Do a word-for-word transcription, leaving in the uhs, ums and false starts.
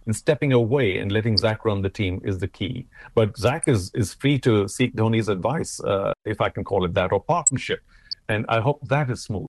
and stepping away and letting Zach run the team is the key. But Zach is is free to seek Dhoni's advice, uh, if I can call it that, or partnership. And I hope that is smooth.